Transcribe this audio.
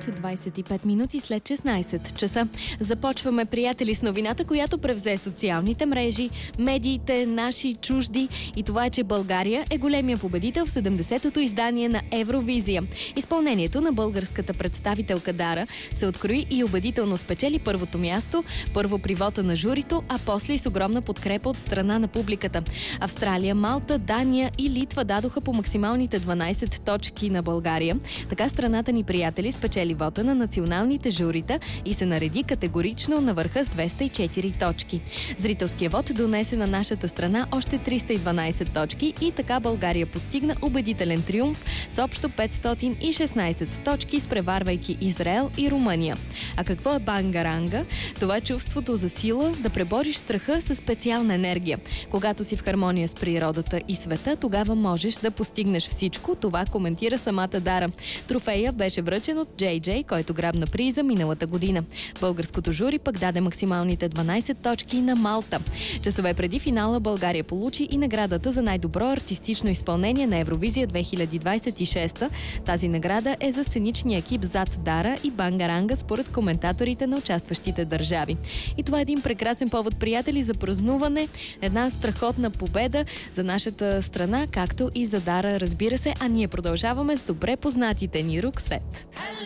25 минути след 16 часа. Започваме, приятели, с новината, която превзе социалните мрежи, медиите, наши, чужди. И това е, че България е големия победител в 70-то издание на Евровизия. Изпълнението на българската представителка Дара се открои и убедително спечели първото място, първо при вота на журито, а после и с огромна подкрепа от страна на публиката. Австралия, Малта, Дания и Литва дадоха по максималните 12 точки на България. Така страната ни, приятели, спечели вота на националните журита и се нареди категорично на върха с 204 точки. Зрителският вод донесе на нашата страна още 312 точки и така България постигна убедителен триумф с общо 516 точки, изпреварвайки Израел и Румъния. А какво е бангаранга? Това е чувството за сила да пребориш страха със специална енергия. Когато си в хармония с природата и света, тогава можеш да постигнеш всичко. Това коментира самата Дара. Трофея беше връчен от JJ, който грабна приза миналата година. Българското жури пък даде максималните 12 точки на Малта. Часове преди финала България получи и наградата за най-добро артистично изпълнение на Евровизия 2026. Тази награда е за сценичния екип зад Дара и бангаранга според коментаторите на участващите държави. И това е един прекрасен повод, приятели, за празнуване. Една страхотна победа за нашата страна, както и за Дара, разбира се, а ние продължаваме с добре познатите ни Роксет.